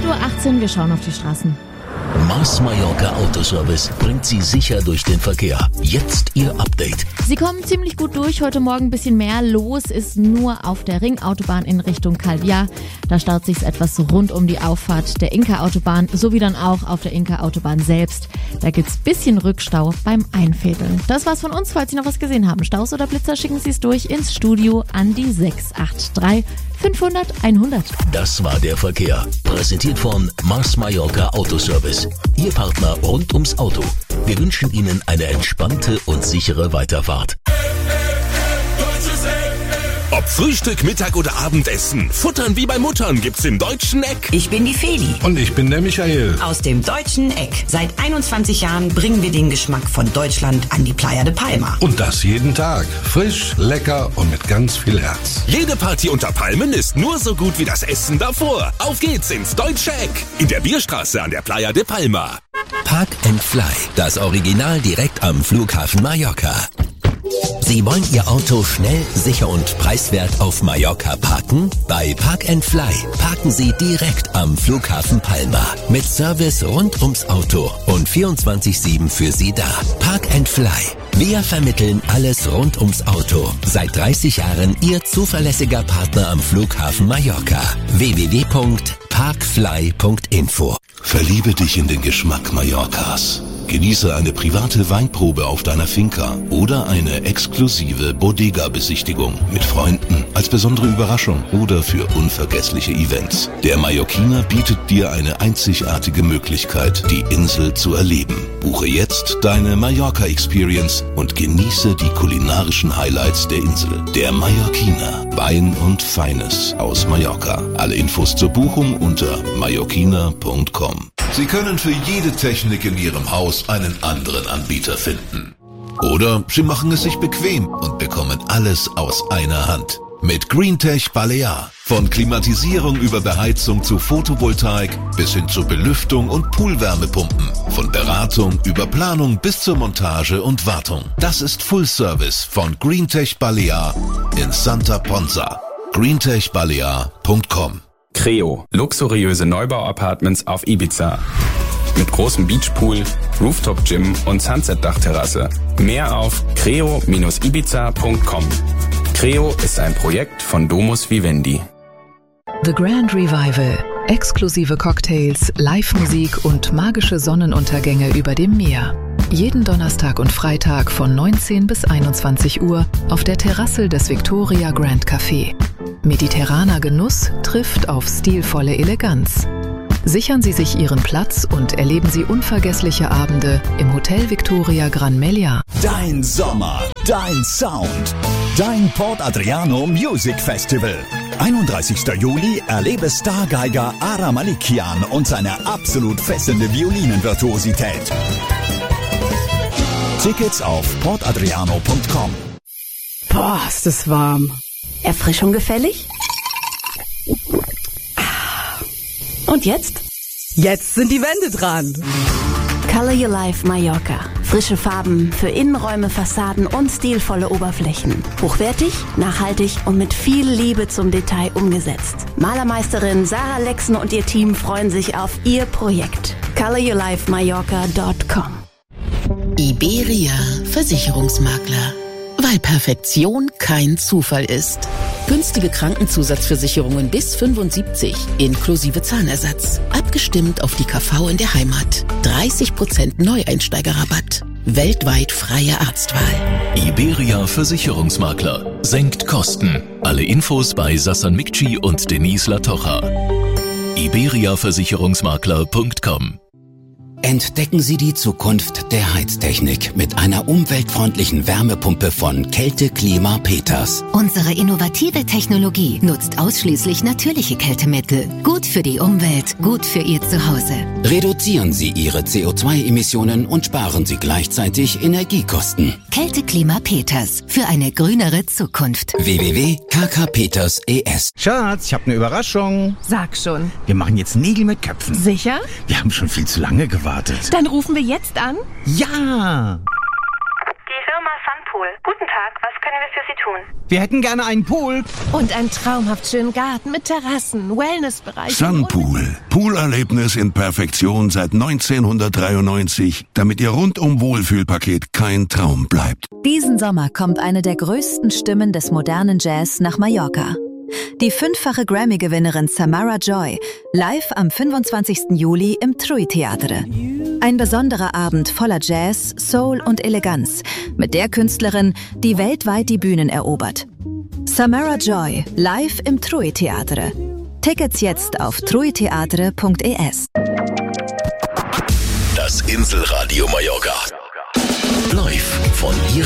8:18 Uhr, wir schauen auf die Straßen. Mars Mallorca Autoservice bringt Sie sicher durch den Verkehr. Jetzt Ihr Update. Sie kommen ziemlich gut durch. Heute Morgen ein bisschen mehr los ist nur auf der Ringautobahn in Richtung Calvià. Da staut sich's etwas rund um die Auffahrt der Inka-Autobahn, sowie dann auch auf der Inka-Autobahn selbst. Da gibt's bisschen Rückstau beim Einfädeln. Das war's von uns. Falls Sie noch was gesehen haben, Staus oder Blitzer, schicken Sie es durch ins Studio an die 683 500 100. Das war der Verkehr. Präsentiert von Mars Mallorca Autoservice. Ihr Partner rund ums Auto. Wir wünschen Ihnen eine entspannte und sichere Weiterfahrt. Ob Frühstück, Mittag oder Abendessen, Futtern wie bei Muttern gibt's im Deutschen Eck. Ich bin die Feli. Und ich bin der Michael. Aus dem Deutschen Eck. Seit 21 Jahren bringen wir den Geschmack von Deutschland an die Playa de Palma. Und das jeden Tag. Frisch, lecker und mit ganz viel Herz. Jede Party unter Palmen ist nur so gut wie das Essen davor. Auf geht's ins Deutsche Eck. In der Bierstraße an der Playa de Palma. Park and Fly. Das Original direkt am Flughafen Mallorca. Sie wollen Ihr Auto schnell, sicher und preiswert auf Mallorca parken? Bei Park and Fly parken Sie direkt am Flughafen Palma. Mit Service rund ums Auto und 24/7 für Sie da. Park and Fly. Wir vermitteln alles rund ums Auto. Seit 30 Jahren Ihr zuverlässiger Partner am Flughafen Mallorca. www.parkfly.info. Verliebe dich in den Geschmack Mallorcas. Genieße eine private Weinprobe auf deiner Finca oder eine exklusive Bodega-Besichtigung mit Freunden als besondere Überraschung oder für unvergessliche Events. Der Mallorquiner bietet dir eine einzigartige Möglichkeit, die Insel zu erleben. Buche jetzt deine Mallorca-Experience und genieße die kulinarischen Highlights der Insel. Der Mallorquiner. Wein und Feines aus Mallorca. Alle Infos zur Buchung unter mallorquiner.com. Sie können für jede Technik in Ihrem Haus einen anderen Anbieter finden. Oder Sie machen es sich bequem und bekommen alles aus einer Hand. Mit Greentech Balear. Von Klimatisierung über Beheizung zu Photovoltaik bis hin zur Belüftung und Poolwärmepumpen. Von Beratung über Planung bis zur Montage und Wartung. Das ist Full Service von Greentech Balear in Santa Ponsa. greentechbalear.com. Creo, luxuriöse Neubau-Apartments auf Ibiza. Mit großem Beachpool, Rooftop-Gym und Sunset-Dachterrasse. Mehr auf creo-ibiza.com. Creo ist ein Projekt von Domus Vivendi. The Grand Revival. Exklusive Cocktails, Live-Musik und magische Sonnenuntergänge über dem Meer. Jeden Donnerstag und Freitag von 19 bis 21 Uhr auf der Terrasse des Victoria Grand Café. Mediterraner Genuss trifft auf stilvolle Eleganz. Sichern Sie sich Ihren Platz und erleben Sie unvergessliche Abende im Hotel Victoria Gran Meliá. Dein Sommer, dein Sound, dein Port Adriano Music Festival. 31. Juli erlebe Stargeiger Ara Malikian und seine absolut fesselnde Violinenvirtuosität. Tickets auf portadriano.com. Boah, ist das warm. Erfrischung gefällig? Und jetzt? Jetzt sind die Wände dran. Color Your Life Mallorca. Frische Farben für Innenräume, Fassaden und stilvolle Oberflächen. Hochwertig, nachhaltig und mit viel Liebe zum Detail umgesetzt. Malermeisterin Sarah Lexen und ihr Team freuen sich auf ihr Projekt. coloryourlifemallorca.com. Iberia Versicherungsmakler. Weil Perfektion kein Zufall ist. Günstige Krankenzusatzversicherungen bis 75, inklusive Zahnersatz. Abgestimmt auf die KV in der Heimat. 30% Neueinsteigerrabatt. Weltweit freie Arztwahl. Iberia Versicherungsmakler. Senkt Kosten. Alle Infos bei Sassan Mikci und Denise Latocha. iberiaversicherungsmakler.com. Entdecken Sie die Zukunft der Heiztechnik mit einer umweltfreundlichen Wärmepumpe von Kälte Klima Peters. Unsere innovative Technologie nutzt ausschließlich natürliche Kältemittel. Gut für die Umwelt, gut für Ihr Zuhause. Reduzieren Sie Ihre CO2-Emissionen und sparen Sie gleichzeitig Energiekosten. Kälte Klima Peters. Für eine grünere Zukunft. www.kkpeters.es. Schatz, ich habe eine Überraschung. Sag schon. Wir machen jetzt Nägel mit Köpfen. Sicher? Wir haben schon viel zu lange gewartet. Dann rufen wir jetzt an. Ja! Die Firma Sunpool. Guten Tag, was können wir für Sie tun? Wir hätten gerne einen Pool. Und einen traumhaft schönen Garten mit Terrassen, Wellnessbereich. Sunpool. Poolerlebnis in Perfektion seit 1993, damit Ihr rundum-Wohlfühlpaket kein Traum bleibt. Diesen Sommer kommt eine der größten Stimmen des modernen Jazz nach Mallorca. Die 5-fache Grammy-Gewinnerin Samara Joy, live am 25. Juli im TRUI Theatre. Ein besonderer Abend voller Jazz, Soul und Eleganz mit der Künstlerin, die weltweit die Bühnen erobert. Samara Joy, live im TRUI Theatre. Tickets jetzt auf truitheatre.es. Das Inselradio Mallorca. Live von Ihrer